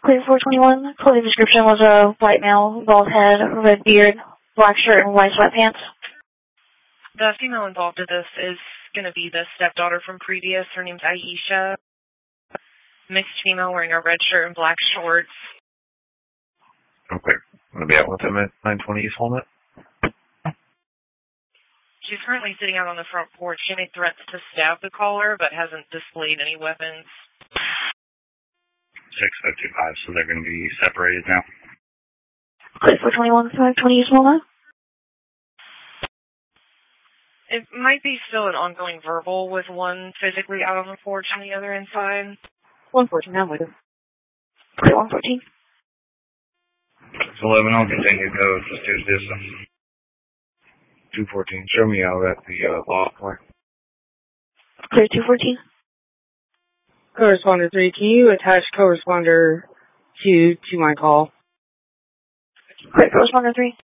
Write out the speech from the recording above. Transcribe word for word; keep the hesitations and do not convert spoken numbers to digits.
Clear four twenty-one. Clothing description was a white male, bald head, red beard, black shirt, and white sweatpants. The female involved in this is going to be the stepdaughter from previous. Her name's Aisha. Mixed female wearing a red shirt and black shorts. Okay. I'm going to be out with him at nine twenty East Walnut. She's currently sitting out on the front porch. She made threats to stab the caller, but hasn't displayed any weapons. six five two five, so they're going to be separated now. Clear four twenty-one, five twenty East Walnut. It might be still an ongoing verbal with one physically out on the porch and the other inside. one fourteen, I'm with you. Clear one fourteen. six eleven, I'll continue to go. Just do distance. two fourteen, show me out at the uh, law point. Clear two fourteen. Corresponder three, can you attach corresponder two to my call? Clear corresponder three.